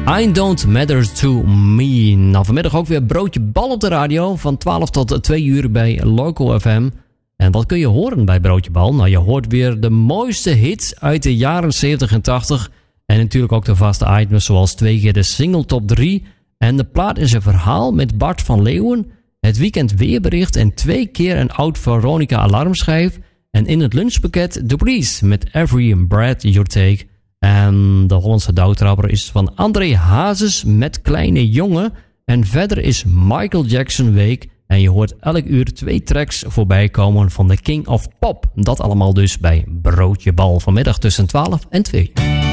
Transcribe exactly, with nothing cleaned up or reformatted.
I Don't Matter To Me. Nou, vanmiddag ook weer Broodje Bal op de radio. Van twaalf tot twee uur bij Local F M. En wat kun je horen bij Broodje Bal? Nou, je hoort weer de mooiste hits uit de jaren zeventig en tachtig. En natuurlijk ook de vaste items zoals twee keer de single top drie. En de plaat is een verhaal met Bart van Leeuwen. Het weekend weerbericht en twee keer een oud Veronica alarmschijf. En in het lunchpakket The Breeze met Every Breath You Take. En de Hollandse douwtrapper is van André Hazes met Kleine Jongen. En verder is Michael Jackson week. En je hoort elk uur twee tracks voorbij komen van de King of Pop. Dat allemaal dus bij Broodje Bal vanmiddag tussen twaalf en twee.